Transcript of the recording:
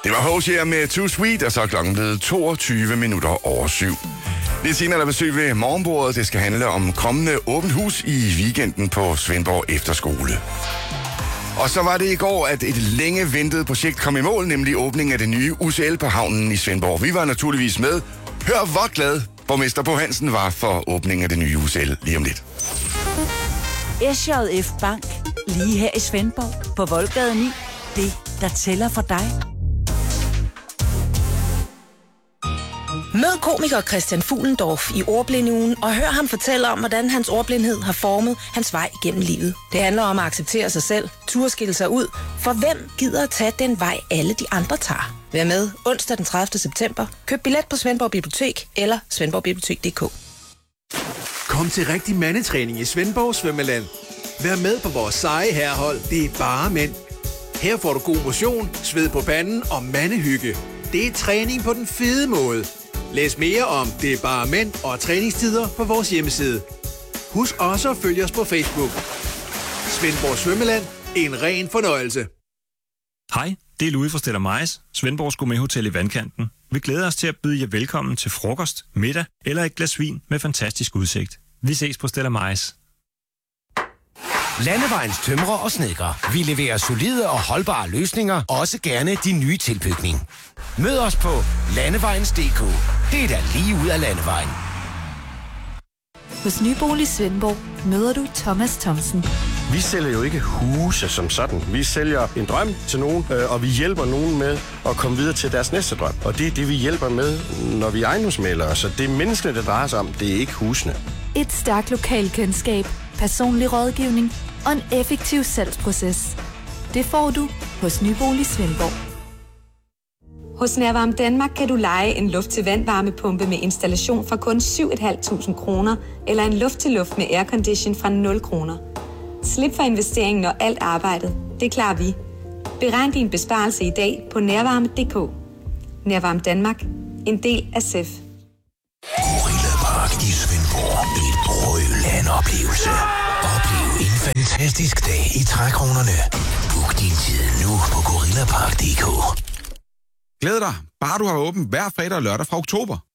Det var Hosier med Too Sweet, og så er klokken blevet 7. Lidt senere der besøg ved morgenbordet. Det skal handle om kommende åbent hus i weekenden på Svendborg Efterskole. Og så var det i går, at et længe ventet projekt kom i mål, nemlig åbningen af det nye UCL på havnen i Svendborg. Vi var naturligvis med. Hør, hvor glad borgmester Bo Hansen var for åbningen af det nye UCL lige om lidt. SJF Bank, lige her i Svendborg, på Voldgade 9. Det, der tæller for dig. Mød komiker Christian Fuglendorf i Ordblindeugen og hør ham fortælle om, hvordan hans ordblindhed har formet hans vej gennem livet. Det handler om at acceptere sig selv, turde skille sig ud, for hvem gider at tage den vej, alle de andre tager? Vær med onsdag den 30. september. Køb billet på Svendborg Bibliotek eller svendborgbibliotek.dk. Kom til rigtig mandetræning i Svendborg Svømmeland. Vær med på vores seje herrehold. Det er bare mænd. Her får du god motion, sved på panden og mandehygge. Det er træning på den fede måde. Læs mere om Det er bare mænd og træningstider på vores hjemmeside. Husk også at følge os på Facebook. Svendborg Svømmeland. En ren fornøjelse. Hej, det er Louis fra Stella Majs, Svendborgs Gourmet-hotel i Vandkanten. Vi glæder os til at byde jer velkommen til frokost, middag eller et glas vin med fantastisk udsigt. Vi ses på Stella Majs. Landevejens tømrer og snedker. Vi leverer solide og holdbare løsninger, også gerne din nye tilbygning. Mød os på Landevejens.dk. Det er da lige ud af Landevejen. Hos Nybolig Svendborg møder du Thomas Thomsen. Vi sælger jo ikke huse som sådan. Vi sælger en drøm til nogen, og vi hjælper nogen med at komme videre til deres næste drøm. Og det er det, vi hjælper med, når vi er ejendomsmæglere. Så det er menneskene, det drejer sig om. Det er ikke husene. Et stærkt lokalkendskab, personlig rådgivning og en effektiv salgsproces. Det får du hos Nybolig Svendborg. Hos Nærvarme Danmark kan du leje en luft-til-vand-varmepumpe med installation for kun 7.500 kroner, eller en luft-til-luft med aircondition fra 0 kroner. Slip for investeringen og alt arbejdet. Det klarer vi. Beregn din besparelse i dag på nærvarme.dk. Nærvarme Danmark. En del af SEF. Gorilla Park i Svendborg. En brøland-oplevelse. Oplev en fantastisk dag i trækronerne. Book din tid nu på gorillapark.dk. Glæd dig, bare du har åbent hver fredag og lørdag fra oktober.